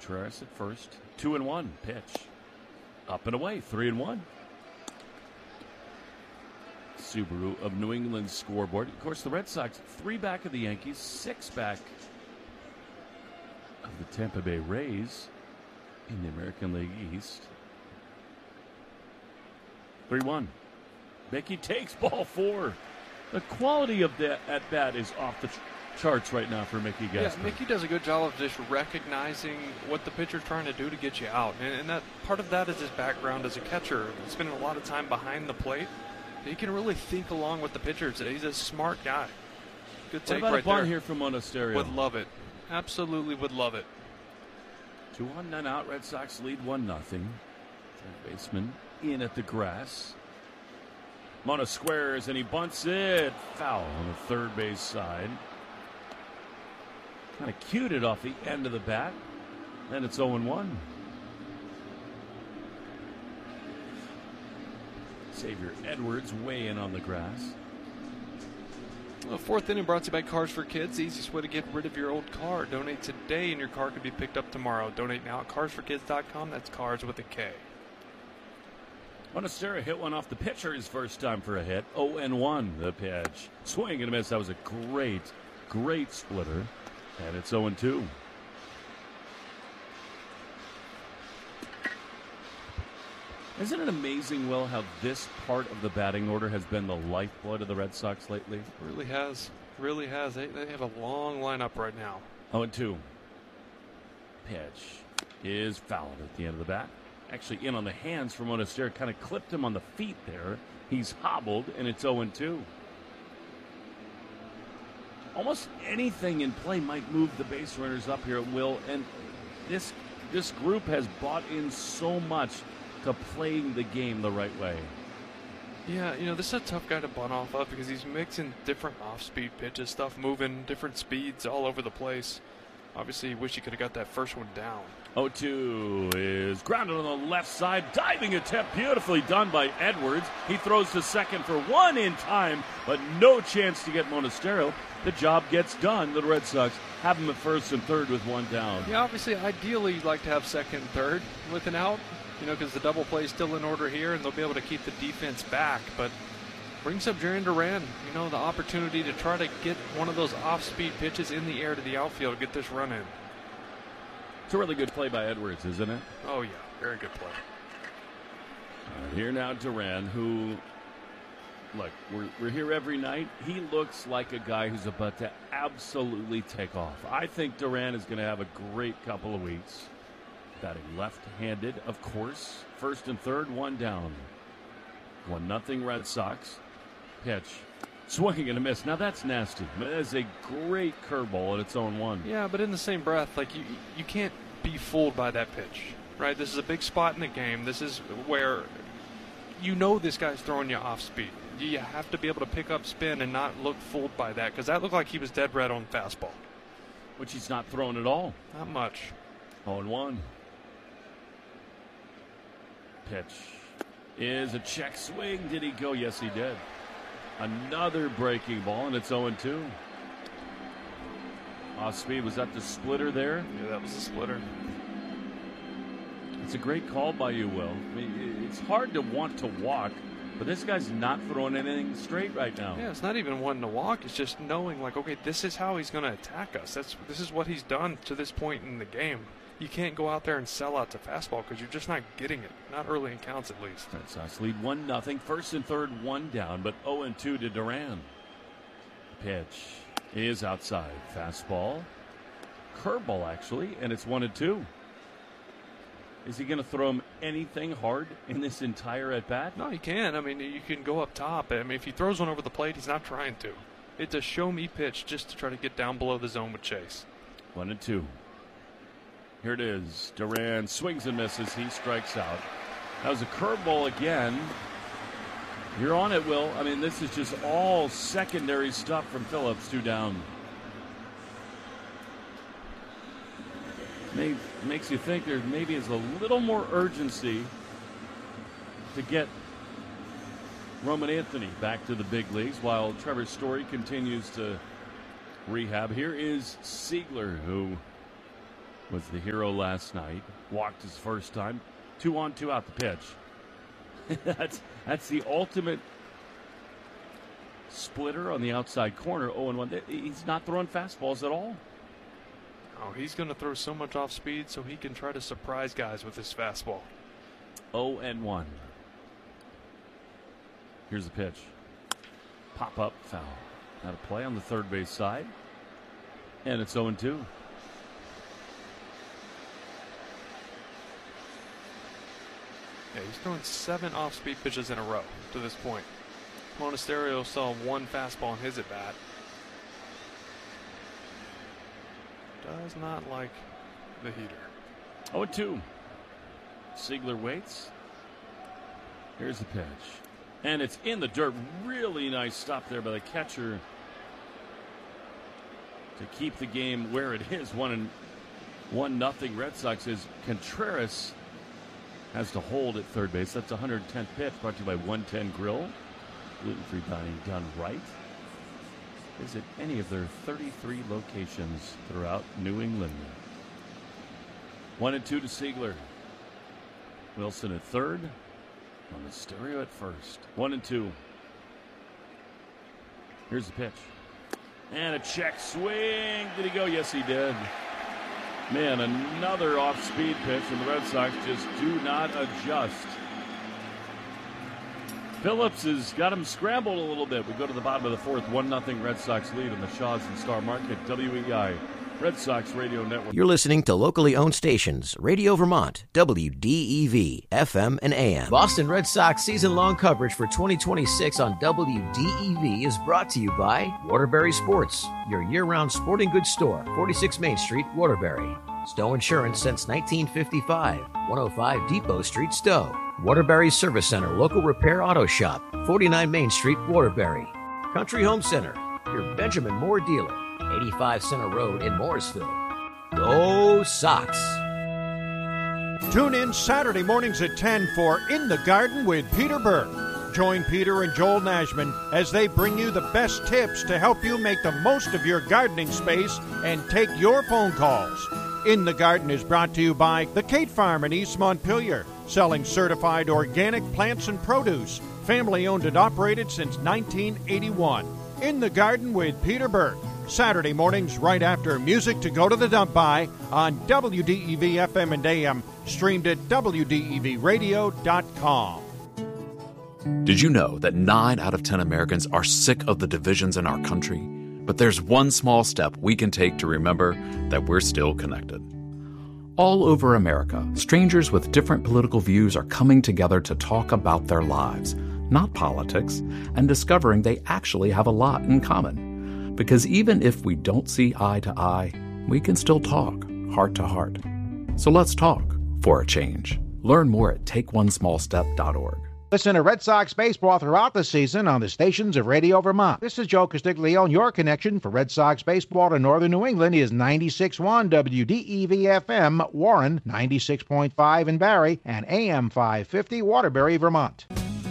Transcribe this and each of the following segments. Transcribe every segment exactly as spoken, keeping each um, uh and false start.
Contreras at first. Two and one pitch. Up and away. Three and one. Subaru of New England scoreboard. Of course, the Red Sox, three back of the Yankees, six back of the Tampa Bay Rays in the American League East. three one. Mickey takes ball four. The quality of that at bat is off the ch- charts right now for Mickey Gasper. Yeah, Mickey does a good job of just recognizing what the pitcher's trying to do to get you out. And, and that part of that is his background as a catcher. Spending a lot of time behind the plate. He can really think along with the pitchers. He's a smart guy. Good take what about right a bunt there. here from Monasterio? Would love it. Absolutely would love it. Two on, none out. Red Sox lead one nothing. Third baseman in at the grass. Mona squares and he bunts it. Foul on the third base side. Kind of cued it off the end of the bat. Then it's oh and one. Xavier Edwards way in on the grass. The fourth inning brought to you by Cars for Kids. The easiest way to get rid of your old car. Donate today and your car can be picked up tomorrow. Donate now at cars for kids dot com. That's cars with a K. Monasterio hit one off the pitcher his first time for a hit. oh and one the pitch. Swing and a miss. That was a great, great splitter. And it's oh and two. Isn't it amazing, Will, how this part of the batting order has been the lifeblood of the Red Sox lately? Really has. Really has. They, they have a long lineup right now. oh and two. Pitch is fouled at the end of the bat. Actually in on the hands for Monasterio. Kind of clipped him on the feet there. He's hobbled, and it's oh and two. Almost anything in play might move the base runners up here, Will. And this this group has bought in so much to playing the game the right way. Yeah, you know, this is a tough guy to bunt off of because he's mixing different off-speed pitches, stuff moving, different speeds all over the place. Obviously, you wish you could have got that first one down. oh two is grounded on the left side. Diving attempt beautifully done by Edwards. He throws to second for one in time, but no chance to get Monasterio. The job gets done. The Red Sox have him at first and third with one down. Yeah, obviously, ideally, you'd like to have second and third with an out, you know, because the double play is still in order here, and they'll be able to keep the defense back. But brings up Jarren Duran, you know, the opportunity to try to get one of those off-speed pitches in the air to the outfield, get this run in. It's a really good play by Edwards, isn't it? Oh, yeah, very good play. Uh, here now Duran, who, look, we're, we're here every night. He looks like a guy who's about to absolutely take off. I think Duran is going to have a great couple of weeks. Batting left-handed, of course. First and third, one down. One nothing Red Sox. Pitch. Swinging and a miss. Now that's nasty. That is a great curveball at its own one. Yeah, but in the same breath, like you, you can't be fooled by that pitch, right? This is a big spot in the game. This is where you know this guy's throwing you off speed. You have to be able to pick up spin and not look fooled by that, because that looked like he was dead red on fastball. Which he's not throwing at all. Not much. oh and one. Pitch is a check swing. Did he go? Yes, he did. Another breaking ball, and it's oh and two. Off speed. Was that the splitter there? Yeah, that was the splitter. It's a great call by you, Will. I mean, it's hard to want to walk, but this guy's not throwing anything straight right now. Yeah, it's not even wanting to walk. It's just knowing, like, okay, this is how he's going to attack us. That's This is what he's done to this point in the game. You can't go out there and sell out to fastball because you're just not getting it. Not early in counts, at least. Red Sox lead one nothing. First and third, one down, but oh and two to Duran. Pitch is outside. Fastball. Curveball, actually, and it's one and two. Is he going to throw him anything hard in this entire at-bat? No, you can. I mean, you can go up top. I mean, if he throws one over the plate, he's not trying to. It's a show-me pitch just to try to get down below the zone with Chase. One and two. Here it is. Duran swings and misses. He strikes out. That was a curveball again. You're on it, Will. I mean, this is just all secondary stuff from Phillips. Two down. May, makes you think there maybe is a little more urgency to get Roman Anthony back to the big leagues while Trevor Story continues to rehab. Here is Siegler, who was the hero last night. Walked his first time. Two on, two out the pitch. that's that's the ultimate splitter on the outside corner. oh and one. He's not throwing fastballs at all. Oh, he's going to throw so much off speed so he can try to surprise guys with his fastball. oh and one. Here's the pitch. Pop up foul. Now to play on the third base side. And it's oh and two. Yeah, he's throwing seven off-speed pitches in a row to this point. Monasterio saw one fastball in his at-bat. Does not like the heater. oh and two. Ziegler waits. Here's the pitch. And it's in the dirt. Really nice stop there by the catcher to keep the game where it is. One and one nothing Red Sox. Is Contreras has to hold at third base. That's one hundred tenth pitch, brought to you by one ten Grill. Gluten-free dining done right. Visit any of their thirty-three locations throughout New England. One and two to Ziegler. Wilson at third. Monasterio at first. One and two. Here's the pitch. And a check swing. Did he go? Yes, he did. Man, another off-speed pitch, and the Red Sox just do not adjust. Phillips has got him scrambled a little bit. We go to the bottom of the fourth. one nothing Red Sox lead in the Shaws and Star Market. W E I, Red Sox Radio Network. You're listening to locally owned stations, Radio Vermont, W D E V, F M and A M. Boston Red Sox season-long coverage for twenty twenty-six on W D E V is brought to you by Waterbury Sports, your year-round sporting goods store, forty-six Main Street, Waterbury. Stowe Insurance since nineteen fifty-five, one oh five Depot Street, Stowe. Waterbury Service Center, local repair auto shop, forty-nine Main Street, Waterbury. Country Home Center, your Benjamin Moore dealer, eighty-five Center Road in Morrisville. Go Sox! Tune in Saturday mornings at ten for In the Garden with Peter Burke. Join Peter and Joel Nashman as they bring you the best tips to help you make the most of your gardening space and take your phone calls. In the Garden is brought to you by the Kate Farm in East Montpelier, selling certified organic plants and produce, family owned and operated since nineteen eighty-one. In the Garden with Peter Burke, Saturday mornings right after Music to Go to the Dump By on W D E V F M and A M, streamed at W D E V radio dot com. Did you know that nine out of ten Americans are sick of the divisions in our country? But there's one small step we can take to remember that we're still connected. All over America, strangers with different political views are coming together to talk about their lives, not politics, and discovering they actually have a lot in common. Because even if we don't see eye to eye, we can still talk heart to heart. So let's talk for a change. Learn more at take one small step dot org. Listen to Red Sox baseball throughout the season on the stations of Radio Vermont. This is Joe Castiglione. Your connection for Red Sox baseball to Northern New England is ninety-six point one W D E V F M Warren, ninety-six point five in Barrie, and A M five fifty Waterbury, Vermont.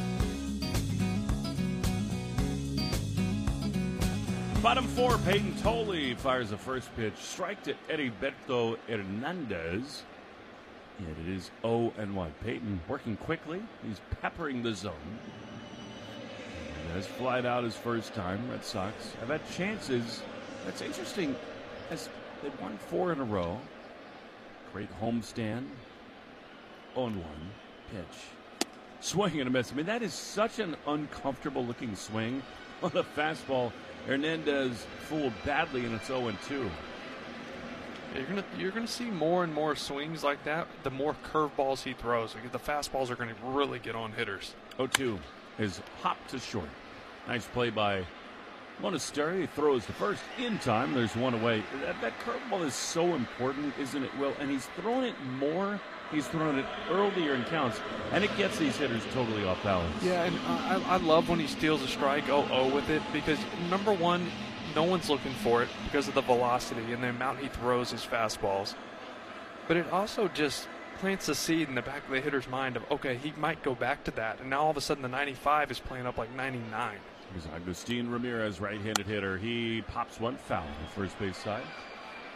Bottom four, Peyton Tolley fires the first pitch. Strike to Heriberto Hernandez. And it is oh and one. Peyton working quickly. He's peppering the zone. He has flied out his first time. Red Sox have had chances. That's interesting. As they've won four in a row. Great homestand. oh and one. Pitch. Swing and a miss. I mean, that is such an uncomfortable looking swing on a fastball. Hernandez fooled badly, and it's oh and two. You're gonna you're gonna see more and more swings like that. The more curveballs he throws, the fastballs are gonna really get on hitters. oh two is hopped to short. Nice play by Monasterio. He throws the first in time. There's one away. That, that curveball is so important, isn't it, Will? And he's throwing it more. He's throwing it earlier in counts, and it gets these hitters totally off balance. Yeah, and I, I love when he steals a strike oh oh with it because, number one, no one's looking for it because of the velocity and the amount he throws his fastballs. But it also just plants a seed in the back of the hitter's mind of, okay, he might go back to that. And now all of a sudden the ninety-five is playing up like ninety-nine. Here's Agustin Ramirez, right-handed hitter. He pops one foul on the first base side.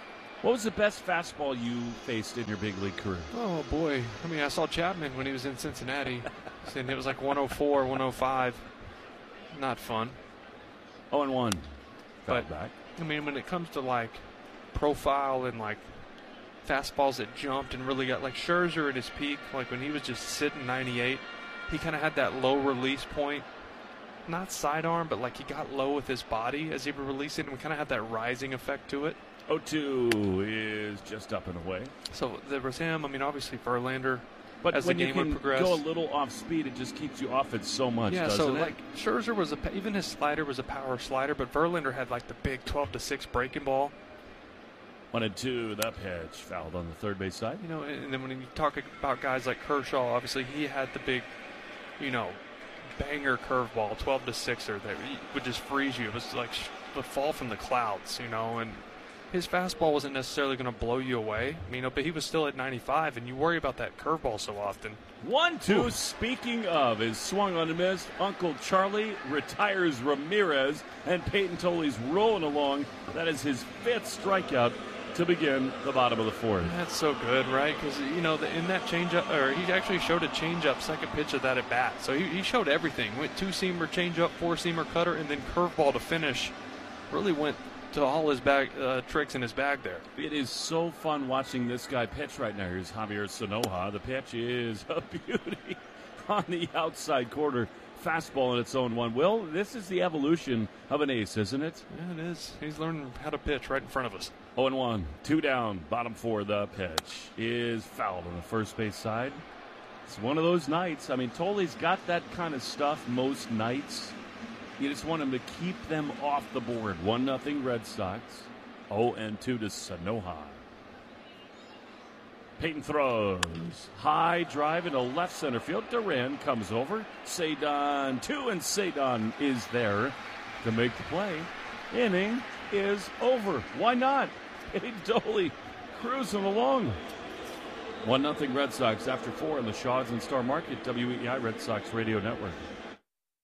What was the best fastball you faced in your big league career? Oh, boy. I mean, I saw Chapman when he was in Cincinnati, and it was like one oh four, one oh five. Not fun. oh and one. But, back. I mean, when it comes to, like, profile and, like, fastballs that jumped and really got, like, Scherzer at his peak, like when he was just sitting ninety-eight, he kind of had that low release point. Not sidearm, but, like, he got low with his body as he would release it, and we kind of had that rising effect to it. oh two is just up and away. So there was him. I mean, obviously Verlander. But as when the you game can would progress, go a little off speed, it just keeps you off it so much, yeah, doesn't so it? like Scherzer was a even his slider was a power slider, but Verlander had like the big twelve to six breaking ball. One and two, that pitch fouled on the third base side. You know, and then when you talk about guys like Kershaw, obviously he had the big, you know, banger curveball, twelve to sixer that would just freeze you. It was like would fall from the clouds, you know, and his fastball wasn't necessarily going to blow you away, you know, but he was still at ninety-five, and you worry about that curveball so often. One, two, speaking of, is swung on and missed. Uncle Charlie retires Ramirez, and Peyton Toley's rolling along. That is his fifth strikeout to begin the bottom of the fourth. That's so good, right? Because, you know, the, in that changeup, or he actually showed a changeup second pitch of that at bat. So he, he showed everything. Went two-seamer, changeup, four-seamer, cutter, and then curveball to finish. Really went to all his bag uh, tricks in his bag there. It is so fun watching this guy pitch right now. Here's Javier Sanoja. The pitch is a beauty on the outside corner. Fastball in its own one. Will, this is the evolution of an ace, isn't it? Yeah, it is. He's learning how to pitch right in front of us. oh and one, two down, bottom four. The pitch is fouled on the first base side. It's one of those nights. I mean, Toley's got that kind of stuff most nights. You just want him to keep them off the board. one nothing Red Sox. oh and two to Sanoja. Peyton throws. High drive into left center field. Duran comes over. Cedon, two, and Cedon is there to make the play. Inning is over. Why not? Peyton Toley cruising along. one nothing Red Sox after four on the Shaws and Star Market W E I Red Sox Radio Network.